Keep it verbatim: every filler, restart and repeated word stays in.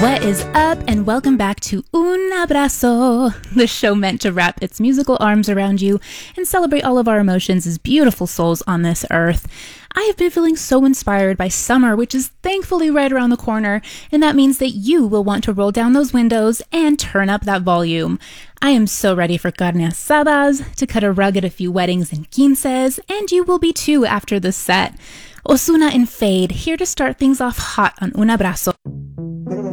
What is up, and welcome back to Un Abrazo, the show meant to wrap its musical arms around you and celebrate all of our emotions as beautiful souls on this earth. I have been feeling so inspired by summer, which is thankfully right around the corner, and that means that you will want to roll down those windows and turn up that volume. I am so ready for carne asadas, to cut a rug at a few weddings and quinces, and you will be too after this set. Ozuna and Fade, here to start things off hot on Un Abrazo.